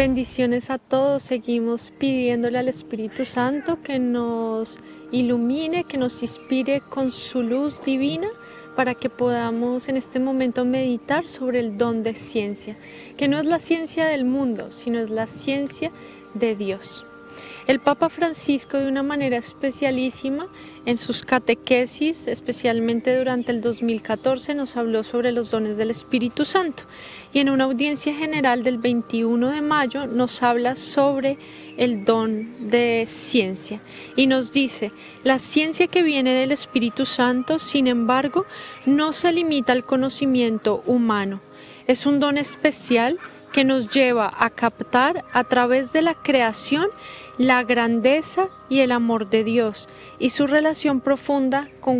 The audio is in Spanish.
Bendiciones a todos. Seguimos pidiéndole al Espíritu Santo que nos ilumine, que nos inspire con su luz divina para que podamos en este momento meditar sobre el don de ciencia, que no es la ciencia del mundo, sino es la ciencia de Dios. El Papa Francisco, de una manera especialísima en sus catequesis, especialmente durante el 2014, nos habló sobre los dones del Espíritu Santo, y en una audiencia general del 21 de mayo nos habla sobre el don de ciencia y nos dice: la ciencia que viene del Espíritu Santo, sin embargo, no se limita al conocimiento humano. Es un don especial que nos lleva a captar a través de la creación la grandeza y el amor de Dios y su relación profunda con